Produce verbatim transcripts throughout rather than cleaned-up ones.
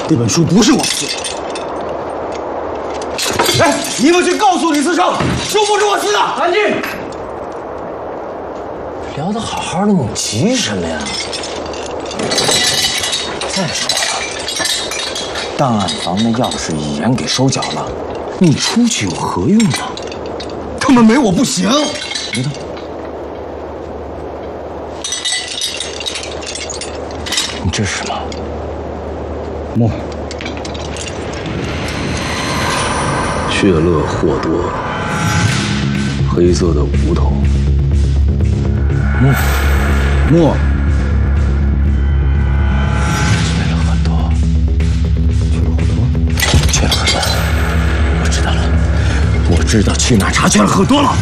那本书不是我撕的。哎，你们去告诉李思成，书不是我撕的。安静。 聊得好好的，你急什么呀？再说了，档案房的钥匙已然给收缴了，你出去有何用呢？ 他们没我不行。 别动。你这是什么？ 墨。 雀乐霍多，黑色的骨头。 墨。 墨。 缺了很多。 缺了很多。 缺了很多。我知道了，我知道去哪查缺了很多了。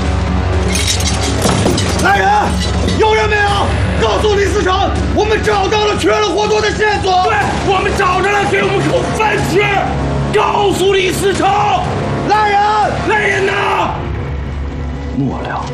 来人，有人没有？告诉李思成，我们找到了缺了霍多的线索。 对，我们找着了，给我们口饭吃。告诉李思成， 来人， 来人呐！ 墨料，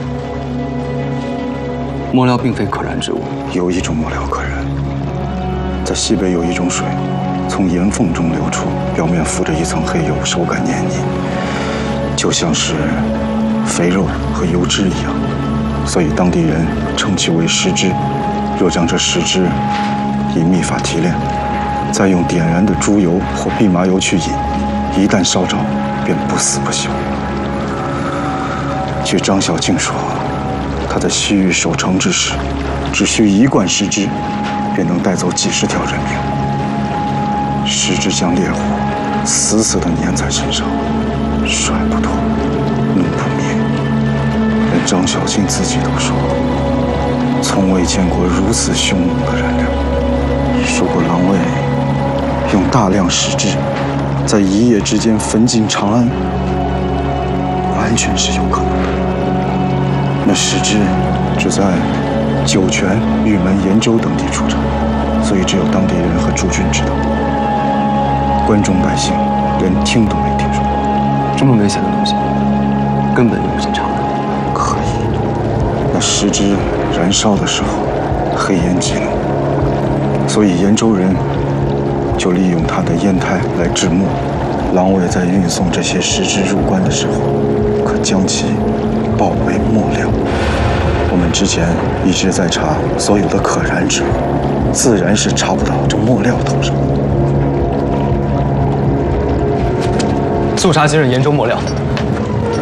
墨料并非可燃之物。 有一种墨料可燃，在西北有一种水，从岩缝中流出，表面浮着一层黑油，手感黏腻，就像是肥肉和油脂一样。所以当地人称其为石脂。若将这石脂以秘法提炼，再用点燃的猪油或蓖麻油去引，一旦烧着，便不死不休。据张小静说，他在西域守城之时，只需一罐石脂，便能带走几十条人命。石脂将烈火死死地粘在身上，甩不脱，怒不灭。连张小静自己都说，从未见过如此凶猛的燃料。如果狼卫用大量石脂在一夜之间焚尽长安，完全是有可能的。那石脂只在酒泉、玉门、延州等地出产，所以只有当地人和驻军知道，关中百姓连听都没听说过。 这么危险的东西，根本用不进长安。 可以，那石脂燃烧的时候，黑烟激怒，所以延州人就利用它的烟胎来制墨。狼卫在运送这些石脂入关的时候，可将其报为墨料。我们之前一直在查所有的可燃之物，自然是查不到这墨料头上。 速查今日延州墨料。